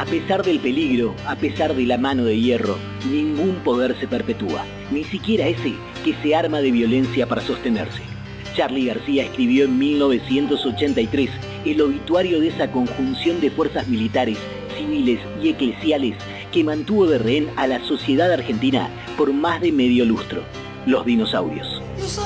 A pesar del peligro, a pesar de la mano de hierro, ningún poder se perpetúa, ni siquiera ese que se arma de violencia para sostenerse. Charly García escribió en 1983 el obituario de esa conjunción de fuerzas militares, civiles y eclesiales que mantuvo de rehén a la sociedad argentina por más de medio lustro: los dinosaurios.